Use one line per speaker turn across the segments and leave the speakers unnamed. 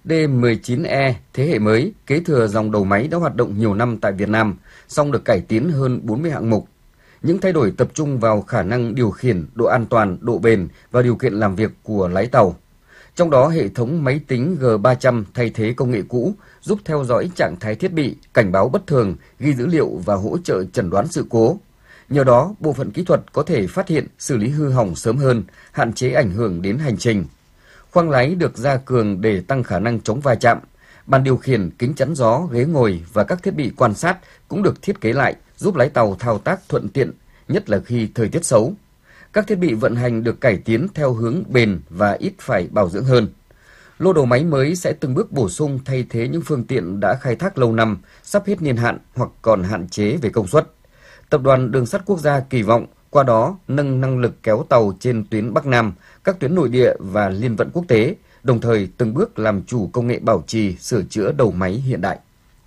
D19E thế hệ mới kế thừa dòng đầu máy đã hoạt động nhiều năm tại Việt Nam, song được cải tiến hơn 40 hạng mục. Những thay đổi tập trung vào khả năng điều khiển, độ an toàn, độ bền và điều kiện làm việc của lái tàu. Trong đó, hệ thống máy tính G300 thay thế công nghệ cũ, giúp theo dõi trạng thái thiết bị, cảnh báo bất thường, ghi dữ liệu và hỗ trợ chẩn đoán sự cố. Nhờ đó, bộ phận kỹ thuật có thể phát hiện, xử lý hư hỏng sớm hơn, hạn chế ảnh hưởng đến hành trình. Khoang lái được gia cường để tăng khả năng chống va chạm. Bàn điều khiển, kính chắn gió, ghế ngồi và các thiết bị quan sát cũng được thiết kế lại, giúp lái tàu thao tác thuận tiện, nhất là khi thời tiết xấu. Các thiết bị vận hành được cải tiến theo hướng bền và ít phải bảo dưỡng hơn. Lô đầu máy mới sẽ từng bước bổ sung thay thế những phương tiện đã khai thác lâu năm, sắp hết niên hạn hoặc còn hạn chế về công suất. Tập đoàn Đường sắt Quốc gia kỳ vọng qua đó nâng năng lực kéo tàu trên tuyến Bắc Nam, các tuyến nội địa và liên vận quốc tế, đồng thời từng bước làm chủ công nghệ bảo trì, sửa chữa đầu máy hiện đại.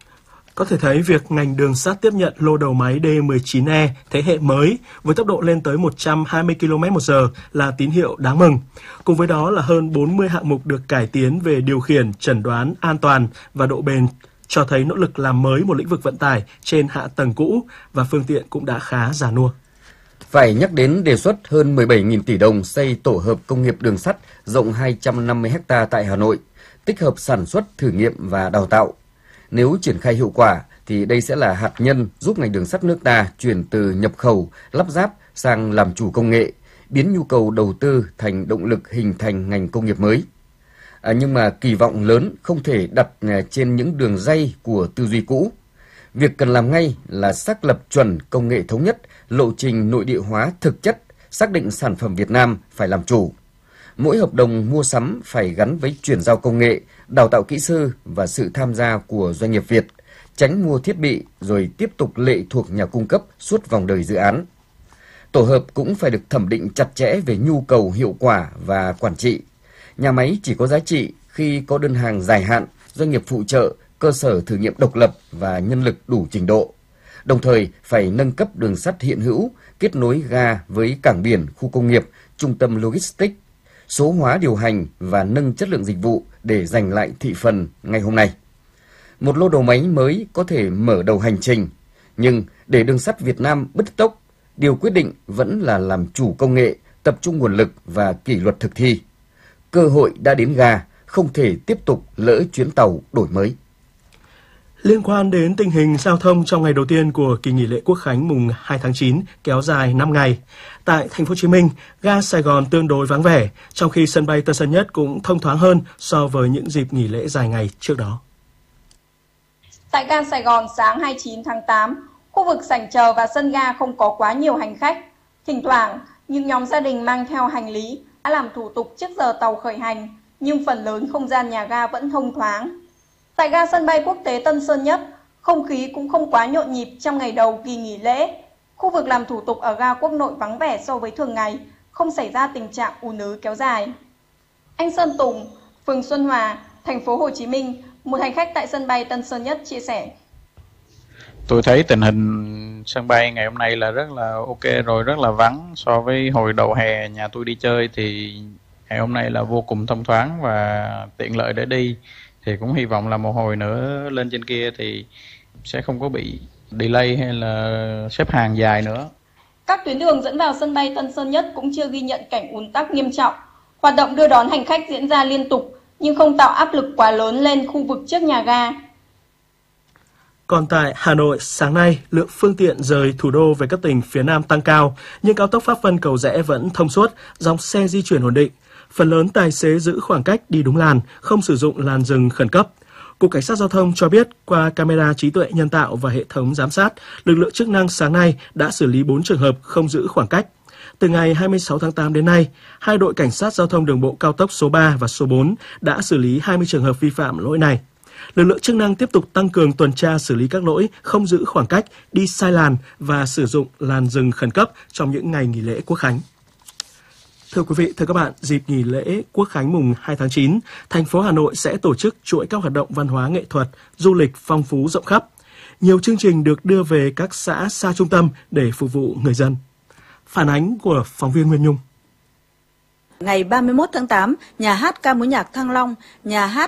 Có thể thấy việc ngành đường sắt tiếp nhận lô đầu máy D19E thế hệ mới với tốc độ lên tới 120 km/h là tín hiệu đáng mừng. Cùng với đó là hơn 40 hạng mục được cải tiến về điều khiển, chẩn đoán, an toàn và độ bền, cho thấy nỗ lực làm mới một lĩnh vực vận tải trên hạ tầng cũ và phương tiện cũng đã khá già nua.
Phải nhắc đến đề xuất hơn 17.000 tỷ đồng xây tổ hợp công nghiệp đường sắt rộng 250 ha tại Hà Nội, tích hợp sản xuất, thử nghiệm và đào tạo. Nếu triển khai hiệu quả thì đây sẽ là hạt nhân giúp ngành đường sắt nước ta chuyển từ nhập khẩu, lắp ráp sang làm chủ công nghệ, biến nhu cầu đầu tư thành động lực hình thành ngành công nghiệp mới. Nhưng mà kỳ vọng lớn không thể đặt trên những đường ray của tư duy cũ. Việc cần làm ngay là xác lập chuẩn công nghệ thống nhất, lộ trình nội địa hóa thực chất, xác định sản phẩm Việt Nam phải làm chủ. Mỗi hợp đồng mua sắm phải gắn với chuyển giao công nghệ, đào tạo kỹ sư và sự tham gia của doanh nghiệp Việt, tránh mua thiết bị rồi tiếp tục lệ thuộc nhà cung cấp suốt vòng đời dự án. Tổ hợp cũng phải được thẩm định chặt chẽ về nhu cầu, hiệu quả và quản trị. Nhà máy chỉ có giá trị khi có đơn hàng dài hạn, doanh nghiệp phụ trợ, cơ sở thử nghiệm độc lập và nhân lực đủ trình độ. Đồng thời phải nâng cấp đường sắt hiện hữu, kết nối ga với cảng biển, khu công nghiệp, trung tâm logistics, số hóa điều hành và nâng chất lượng dịch vụ để giành lại thị phần ngay hôm nay. Một lô đầu máy mới có thể mở đầu hành trình, nhưng để đường sắt Việt Nam bứt tốc, điều quyết định vẫn là làm chủ công nghệ, tập trung nguồn lực và kỷ luật thực thi. Cơ hội đã đến ga, không thể tiếp tục lỡ chuyến tàu đổi mới.
Liên quan đến tình hình giao thông trong ngày đầu tiên của kỳ nghỉ lễ Quốc khánh mùng 2 tháng 9 kéo dài 5 ngày, tại thành phố Hồ Chí Minh, ga Sài Gòn tương đối vắng vẻ, trong khi sân bay Tân Sơn Nhất cũng thông thoáng hơn so với những dịp nghỉ lễ dài ngày trước đó.
Tại ga Sài Gòn sáng 29 tháng 8, khu vực sảnh chờ và sân ga không có quá nhiều hành khách. Thỉnh thoảng, những nhóm gia đình mang theo hành lý đã làm thủ tục trước giờ tàu khởi hành, nhưng phần lớn không gian nhà ga vẫn thông thoáng. Tại ga sân bay quốc tế Tân Sơn Nhất, không khí cũng không quá nhộn nhịp trong ngày đầu kỳ nghỉ lễ. Khu vực làm thủ tục ở ga Quốc Nội vắng vẻ so với thường ngày, không xảy ra tình trạng ùn ứ kéo dài. Anh Sơn Tùng, phường Xuân Hòa, thành phố Hồ Chí Minh, một hành khách tại sân bay Tân Sơn Nhất chia sẻ.
Tôi thấy tình hình sân bay ngày hôm nay là rất là ok rồi, rất là vắng. So với hồi đầu hè nhà tôi đi chơi thì ngày hôm nay là vô cùng thông thoáng và tiện lợi để đi. Thì cũng hy vọng là một hồi nữa lên trên kia thì sẽ không có bị delay hay là xếp hàng dài nữa.
Các tuyến đường dẫn vào sân bay Tân Sơn Nhất cũng chưa ghi nhận cảnh ùn tắc nghiêm trọng. Hoạt động đưa đón hành khách diễn ra liên tục nhưng không tạo áp lực quá lớn lên khu vực trước nhà ga.
Còn tại Hà Nội, sáng nay, lượng phương tiện rời thủ đô về các tỉnh phía Nam tăng cao, nhưng cao tốc Pháp Vân Cầu Giẽ vẫn thông suốt, dòng xe di chuyển ổn định. Phần lớn tài xế giữ khoảng cách đi đúng làn, không sử dụng làn dừng khẩn cấp. Cục Cảnh sát Giao thông cho biết qua camera trí tuệ nhân tạo và hệ thống giám sát, lực lượng chức năng sáng nay đã xử lý 4 trường hợp không giữ khoảng cách. Từ ngày 26 tháng 8 đến nay, hai đội Cảnh sát Giao thông đường bộ cao tốc số 3 và số 4 đã xử lý 20 trường hợp vi phạm lỗi này. Lực lượng chức năng tiếp tục tăng cường tuần tra xử lý các lỗi không giữ khoảng cách, đi sai làn và sử dụng làn dừng khẩn cấp trong những ngày nghỉ lễ Quốc khánh. Thưa quý vị, thưa các bạn, dịp nghỉ lễ Quốc khánh mùng 2 tháng 9, thành phố Hà Nội sẽ tổ chức chuỗi các hoạt động văn hóa nghệ thuật, du lịch phong phú rộng khắp. Nhiều chương trình được đưa về các xã xa trung tâm để phục vụ người dân. Phản ánh của phóng viên Nguyên Nhung.
Ngày 31 tháng 8, nhà hát ca mối nhạc Thăng Long, nhà hát